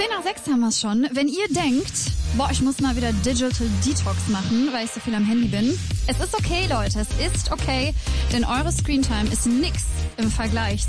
5:10 haben wir es schon. Wenn ihr denkt, boah, ich muss mal wieder Digital Detox machen, weil ich so viel am Handy bin. Es ist okay, Leute, es ist okay, denn eure Screentime ist nix im Vergleich